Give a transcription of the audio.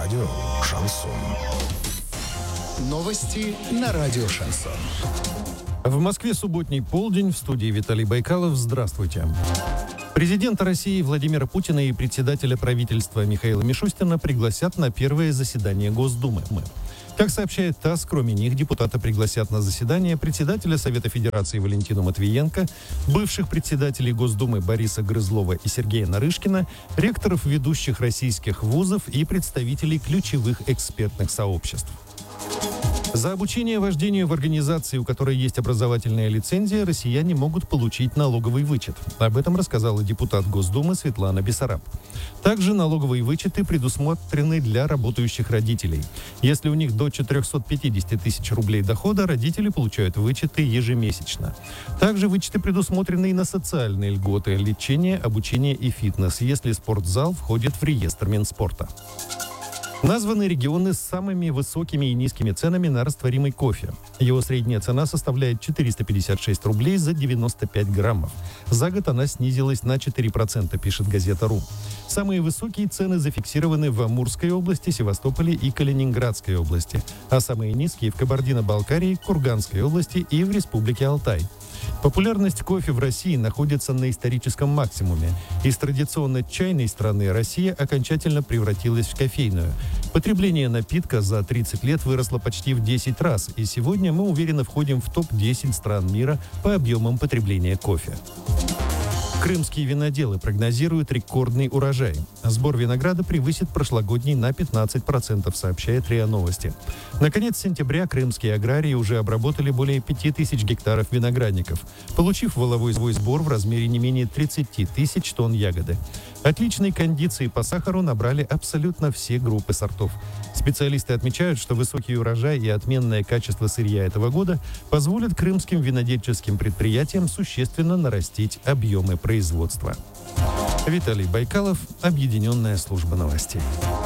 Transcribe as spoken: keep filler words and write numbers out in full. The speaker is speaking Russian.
радио «Шансон». Новости на радио «Шансон». В Москве субботний полдень. В студии Виталий Байкалов. Здравствуйте. Президента России Владимира Путина и председателя правительства Михаила Мишустина пригласят на первое заседание Госдумы. Как сообщает ТАСС, кроме них депутаты пригласят на заседание председателя Совета Федерации Валентину Матвиенко, бывших председателей Госдумы Бориса Грызлова и Сергея Нарышкина, ректоров ведущих российских вузов и представителей ключевых экспертных сообществ. За обучение вождению в организации, у которой есть образовательная лицензия, россияне могут получить налоговый вычет. Об этом рассказала депутат Госдумы Светлана Бессараб. Также налоговые вычеты предусмотрены для работающих родителей. Если у них до четырехсот пятидесяти тысяч рублей дохода, родители получают вычеты ежемесячно. Также вычеты предусмотрены и на социальные льготы, лечение, обучение и фитнес, если спортзал входит в реестр Минспорта. Названы регионы с самыми высокими и низкими ценами на растворимый кофе. Его средняя цена составляет четыреста пятьдесят шесть рублей за девяносто пять граммов. За год она снизилась на четыре процента, пишет газета «Ру». Самые высокие цены зафиксированы в Амурской области, Севастополе и Калининградской области, а самые низкие в Кабардино-Балкарии, Курганской области и в Республике Алтай. Популярность кофе в России находится на историческом максимуме. Из традиционно чайной страны Россия окончательно превратилась в кофейную. Потребление напитка за тридцать лет выросло почти в десять раз, и сегодня мы уверенно входим в топ десять стран мира по объемам потребления кофе. Крымские виноделы прогнозируют рекордный урожай. Сбор винограда превысит прошлогодний на пятнадцать процентов, сообщает РИА Новости. На конец сентября крымские аграрии уже обработали более пяти тысяч гектаров виноградников, получив валовой сбор в размере не менее тридцати тысяч тонн ягоды. Отличной кондиции по сахару набрали абсолютно все группы сортов. Специалисты отмечают, что высокий урожай и отменное качество сырья этого года позволят крымским винодельческим предприятиям существенно нарастить объемы производства. Виталий Байкалов, Объединенная служба новостей.